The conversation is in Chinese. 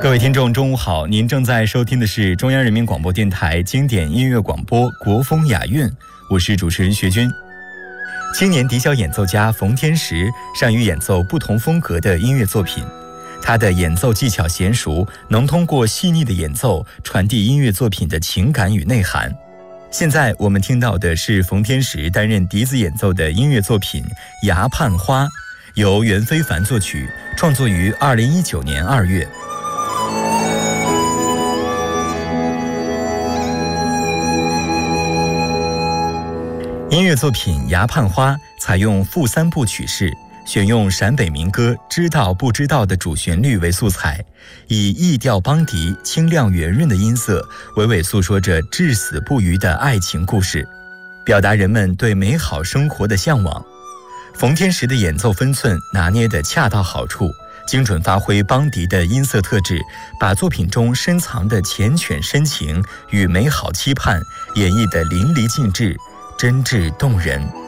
各位听众，中午好！您正在收听的是中央人民广播电台经典音乐广播《国风雅韵》，我是主持人学军。青年笛箫演奏家冯天石善于演奏不同风格的音乐作品，他的演奏技巧娴熟，能通过细腻的演奏传递音乐作品的情感与内涵。现在我们听到的是冯天石担任笛子演奏的音乐作品《崖畔花》，由袁非凡作曲，创作于2019年2月。音乐作品《崖畔花》采用复3部曲式，选用陕北民歌《知道不知道》的主旋律为素材，以异调邦笛清亮圆润的音色，娓娓诉说着至死不渝的爱情故事，表达人们对美好生活的向往。冯天石的演奏分寸拿捏得恰到好处，精准发挥邦笛的音色特质，把作品中深藏的缱绻深情与美好期盼演绎得淋漓尽致，真挚动人。